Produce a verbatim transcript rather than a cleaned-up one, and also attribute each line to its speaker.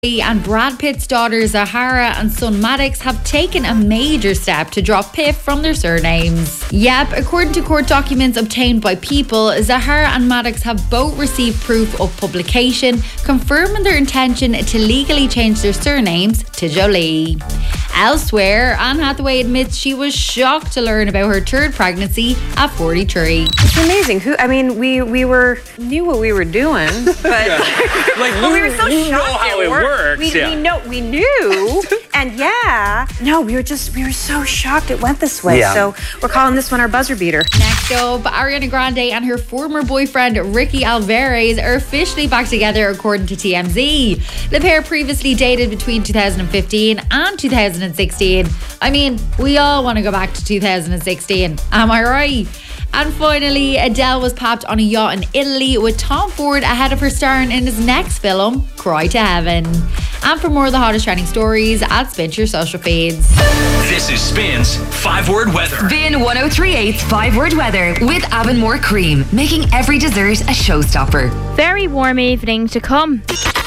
Speaker 1: And Brad Pitt's daughter Zahara and son Maddox have taken a major step to drop Piff from their surnames. Yep, according to court documents obtained by People, Zahara and Maddox have both received proof of publication confirming their intention to legally change their surnames to Jolie. Elsewhere, Anne Hathaway admits she was shocked to learn about her third pregnancy at forty-three.
Speaker 2: It's amazing. Who? I mean, we we were knew what we were doing, but
Speaker 3: yeah. like
Speaker 2: well, we were so
Speaker 3: you
Speaker 2: shocked
Speaker 3: know how
Speaker 2: it
Speaker 3: it
Speaker 2: worked.
Speaker 3: works.
Speaker 2: We,
Speaker 3: yeah.
Speaker 2: we know we knew, and yeah, no, we were just we were so shocked it went this way.
Speaker 3: Yeah.
Speaker 2: So we're calling this one our buzzer beater.
Speaker 1: Next up, Ariana Grande and her former boyfriend Ricky Alvarez are officially back together, according to T M Z. The pair previously dated between two thousand fifteen and two thousand sixteen. I mean, we all want to go back to two thousand sixteen, am I right? And finally, Adele was popped on a yacht in Italy with Tom Ford ahead of her starring in his next film, Cry to Heaven. And for more of the hottest trending stories, add Spin to your social feeds.
Speaker 4: This is Spin's five word weather.
Speaker 5: Spin one oh three point eight's five word weather with Avonmore Cream, making every dessert a showstopper.
Speaker 6: Very warm evening to come.